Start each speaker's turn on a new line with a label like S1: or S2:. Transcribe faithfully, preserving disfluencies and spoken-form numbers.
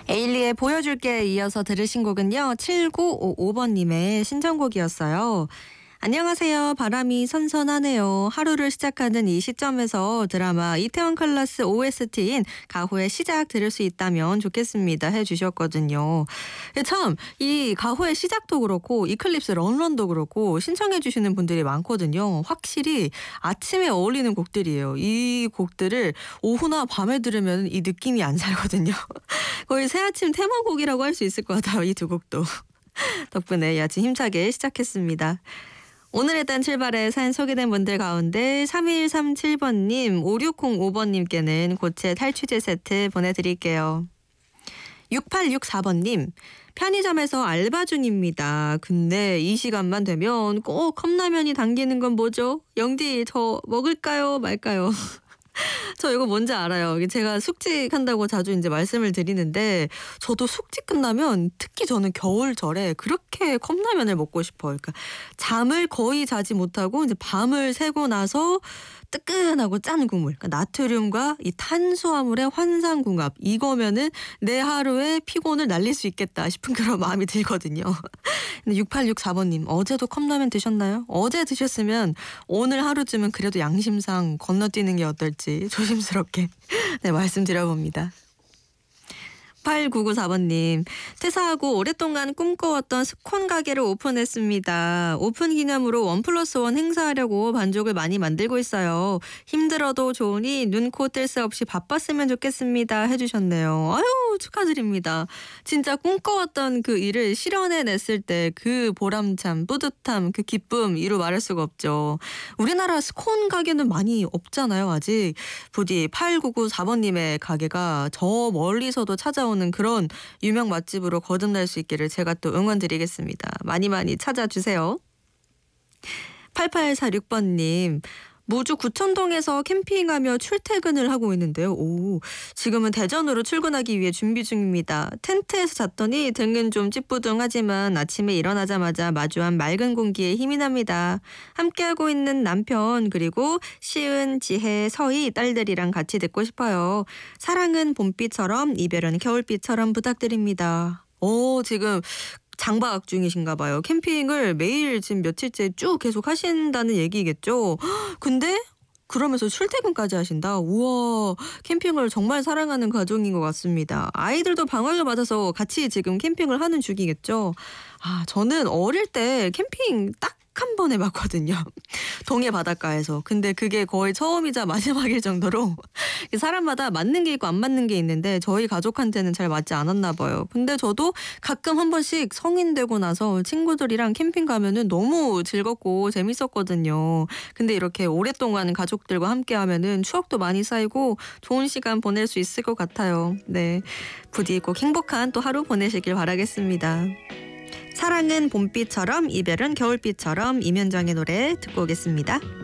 S1: 에일리의 보여줄게 이어서 들으신 곡은요. 칠구오오 번님의 신청곡이었어요. 안녕하세요. 바람이 선선하네요. 하루를 시작하는 이 시점에서 드라마 이태원 클라스 오에스티인 가호의 시작 들을 수 있다면 좋겠습니다 해주셨거든요. 참 이 가호의 시작도 그렇고 이클립스 런런도 그렇고 신청해 주시는 분들이 많거든요. 확실히 아침에 어울리는 곡들이에요. 이 곡들을 오후나 밤에 들으면 이 느낌이 안 살거든요. 거의 새아침 테마곡이라고 할 수 있을 것 같아요. 이 두 곡도. 덕분에 이 아침 힘차게 시작했습니다. 오늘의 딴 출발에 사연 소개된 분들 가운데 삼일삼칠 번님, 오육공오 번님께는 고체 탈취제 세트 보내드릴게요. 육팔육사 번님, 편의점에서 알바 중입니다. 근데 이 시간만 되면 꼭 컵라면이 당기는 건 뭐죠? 영디, 저 먹을까요? 말까요? 저 이거 뭔지 알아요. 제가 숙직 한다고 자주 이제 말씀을 드리는데 저도 숙직 끝나면 특히 저는 겨울철에 그렇게 컵라면을 먹고 싶어요. 그러니까 잠을 거의 자지 못하고 이제 밤을 새고 나서 뜨끈하고 짠 국물, 그러니까 나트륨과 이 탄수화물의 환상궁합, 이거면은 내 하루의 피곤을 날릴 수 있겠다 싶은 그런 마음이 들거든요. 육팔육사 번님, 어제도 컵라면 드셨나요? 어제 드셨으면 오늘 하루쯤은 그래도 양심상 건너뛰는 게 어떨지 조심스럽게 네, 말씀드려봅니다. 팔구구사 번님, 퇴사하고 오랫동안 꿈꿔왔던 스콘 가게를 오픈했습니다. 오픈 기념으로 원 플러스 원 행사하려고 반죽을 많이 만들고 있어요. 힘들어도 좋으니 눈, 코 뜰 새 없이 바빴으면 좋겠습니다 해주셨네요. 아유, 축하드립니다. 진짜 꿈꿔왔던 그 일을 실현해냈을 때 그 보람참, 뿌듯함, 그 기쁨 이루 말할 수가 없죠. 우리나라 스콘 가게는 많이 없잖아요, 아직. 부디 팔구구사 번님의 가게가 저 멀리서도 찾아온 는 그런 유명 맛집으로 거듭날 수 있기를 제가 또 응원드리겠습니다. 많이 많이 찾아주세요. 팔팔사육 번님, 무주 구천동에서 캠핑하며 출퇴근을 하고 있는데요. 오, 지금은 대전으로 출근하기 위해 준비 중입니다. 텐트에서 잤더니 등은 좀 찌뿌둥하지만 아침에 일어나자마자 마주한 맑은 공기에 힘이 납니다. 함께하고 있는 남편 그리고 시은, 지혜, 서희 딸들이랑 같이 듣고 싶어요. 사랑은 봄비처럼 이별은 겨울비처럼 부탁드립니다. 오, 지금 장박 중이신가 봐요. 캠핑을 매일 지금 며칠째 쭉 계속 하신다는 얘기겠죠. 근데 그러면서 출퇴근까지 하신다. 우와, 캠핑을 정말 사랑하는 가족인 것 같습니다. 아이들도 방학을 받아서 같이 지금 캠핑을 하는 중이겠죠. 아, 저는 어릴 때 캠핑 딱 한 번 해봤거든요. 동해 바닷가에서. 근데 그게 거의 처음이자 마지막일 정도로 사람마다 맞는 게 있고 안 맞는 게 있는데 저희 가족한테는 잘 맞지 않았나 봐요. 근데 저도 가끔 한 번씩 성인 되고 나서 친구들이랑 캠핑 가면은 너무 즐겁고 재밌었거든요. 근데 이렇게 오랫동안 가족들과 함께 하면은 추억도 많이 쌓이고 좋은 시간 보낼 수 있을 것 같아요. 네, 부디 꼭 행복한 또 하루 보내시길 바라겠습니다. 사랑은 봄비처럼 이별은 겨울비처럼, 이면정의 노래 듣고 오겠습니다.